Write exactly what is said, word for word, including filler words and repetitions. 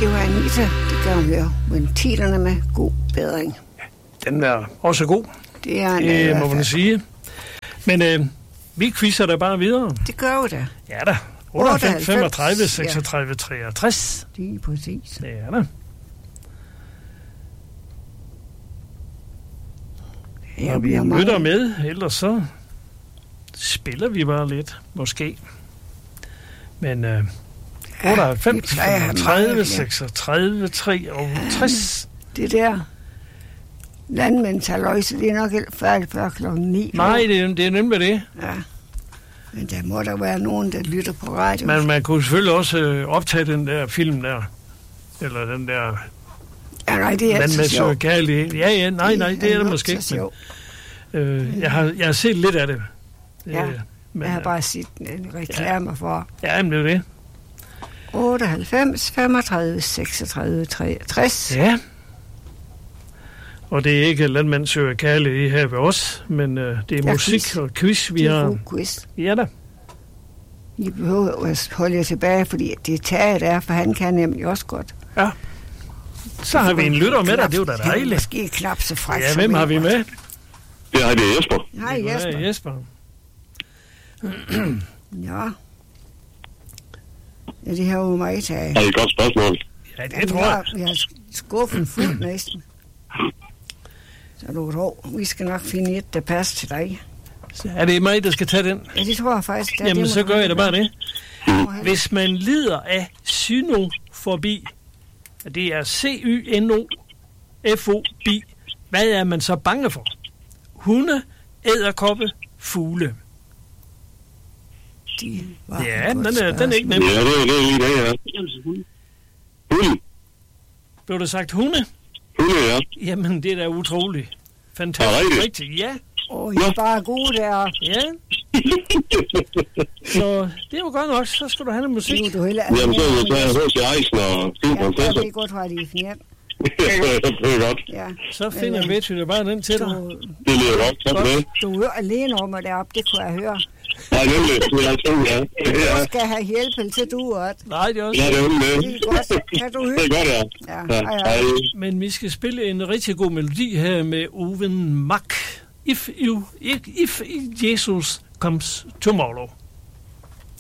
Det var Anita, det gav høre. Ventilerne med god bedring. Den er også god. Det er en det må man sige. Men øh, vi quizzer da bare videre. Det gør vi da. Ja da. otteoghalvfems, femogtredive, seksogtredive, treogtres. Det er præcis. Det er det. Ja, når vi vi lytter med, ellers så spiller vi bare lidt, måske. Men øh, otteoghalvfems, femogtredive, seksogtredive, treogtres. Ja, det der landmændshaløjse, det er nok helt færdigt før klokken ni. Nej, det er, det er nemlig det. Ja. Men der må der være nogen, der lytter på radio. Men man kunne selvfølgelig også øh, optage den der film der. Eller den der... Ja, nej, det er altid sjovt. Ja, ja, nej, nej, det er det måske ikke. Øh, jeg, har, jeg har set lidt af det. Ja, øh, men, jeg har bare set en reklame ja, for. Ja, men det er det. otteoghalvfems, femogtredive, seksogtredive, treogtres. Ja. Og det er ikke landmand søger kærlighed her ved os, men øh, det er ja, musik quiz. Og quiz, vi har. Det er god quiz. Ja da. I behøver at holde jer tilbage, fordi det tager der, for han kan nemlig også godt. Ja. Så har vi en lytter med dig, det er jo da dejligt. Det er måske knap så fræk. Ja, hvem har vi med? Ja, det er Jesper. Hej Jesper. Ja, Jesper. Ja. Ja, det her er jo mig til. Ja, det er et godt spørgsmål. Ja, det tror jeg. Vi har skuffen fuld næsten. Så du tror, vi skal nok finde et, der passer til dig. Så er det mig, der skal tage den? Ja, det tror jeg faktisk. Der, Jamen, det så gør jeg da bare det. Mm. Hvis man lider af synofobi, det er C Y N O F O B I, hvad er man så bange for? Hunde, edderkoppe, fugle. De ja, den er, den er ikke nem. Ja, det er det, det er det, ja. Hunde. Blev der sagt hunde? Hunde, ja. Jamen, det er da utroligt. Fantastisk. Ja, rigtigt, ja. Åh, oh, I er bare gode der. Ja. Så det er jo godt nok, så skal du have noget musik. Jo, du heller, jamen, så er jeg hos i Eisen og Fyn Prinsesser. Jeg ved godt, hvad de er fint. Det er godt. Ja. Så finder vi det bare den til dig. Det lyder godt, tak med. Du hører alene om mig deroppe, det kunne jeg høre. Nej, nemlig. Det er to, ja. Du skal have hjælp til du også. Nej, det er også. Ja, det er nemlig. Det er godt. Kan du høre? Det er godt, ja. Ja, ja, ja. Men vi skal spille en rigtig god melodi her med Owen Mack. If you, if Jesus comes tomorrow.